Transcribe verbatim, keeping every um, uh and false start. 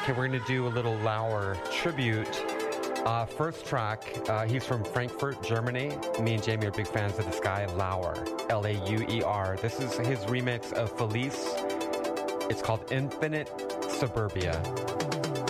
Okay, we're going to do a little Lauer tribute. Uh, first track, uh, he's from Frankfurt, Germany. Me and Jamie are big fans of this guy, Lauer, L A U E R. This is his remix of Felice. It's called Infinite Suburbia.